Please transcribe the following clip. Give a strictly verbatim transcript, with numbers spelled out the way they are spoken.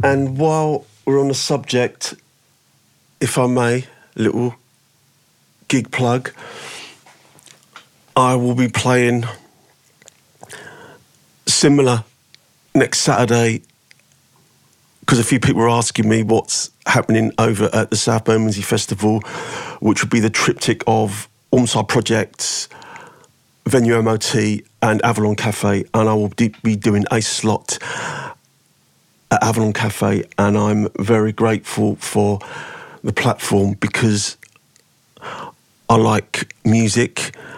And while we're on the subject, if I may, little gig plug, I will be playing similar next Saturday, because a few people are asking me what's happening over at the South Bermondsey Festival, which would be the triptych of Ormside Projects, Venue M O T and Avalon Cafe, and I will be doing a slot at Avalon Cafe, and I'm very grateful for the platform because I like music